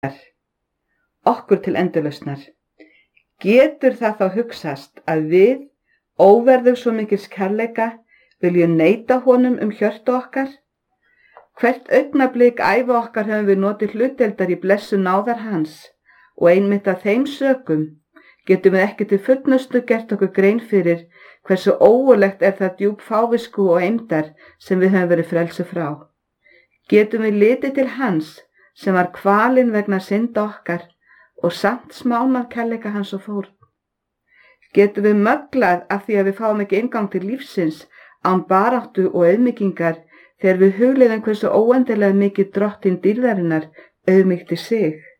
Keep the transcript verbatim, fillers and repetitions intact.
okkur til endurlausnar. Getur það þá hugsast að við, óverðug svo mikils kærleika, viljum neita honum um hjörtu okkar? Hvert augnablik ævi okkar höfum við notið hlutdeildar í blessu náðar hans og einmitt af þeim sökum getum við ekki til fullnustu gert okkur grein fyrir hversu ógurlegt er það djúp fávisku og eymdar sem við höfum verið frelsi frá. Getum við litið til hans sem var kvalinn vegna synda okkar og samt smánað kærleika hans og fórn. Getum við möglað af því að við fáum ekki inngang til lífsins án baráttu og auðmýkingar þegar við hugleiðum hversu óendilega mikið drottinn dýrðarinnar auðmýkti sig.